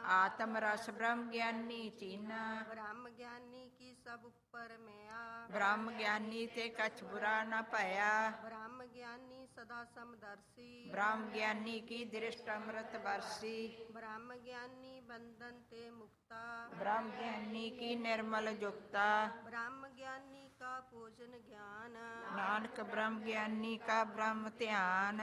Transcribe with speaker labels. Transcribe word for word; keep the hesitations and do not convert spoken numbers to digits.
Speaker 1: आत्म रस ब्रह्म ज्ञानी चीना।
Speaker 2: ब्रह्म ज्ञानी की सब ऊपर मैया,
Speaker 1: ब्रह्म ज्ञानी ते कछ बुरा न पाया।
Speaker 2: ब्रह्म ज्ञानी सदा समदर्शी,
Speaker 1: ब्रह्म ज्ञानी की दृष्ट अमृत बरसी।
Speaker 2: ब्रह्म ज्ञानी बंधन ते मुक्ता,
Speaker 1: ब्रह्म ज्ञानी की निर्मल जुक्ता।
Speaker 2: ब्रह्म ज्ञानी का पूजन ज्ञान,
Speaker 1: नानक ब्रह्म ज्ञानी का ब्रह्म ध्यान।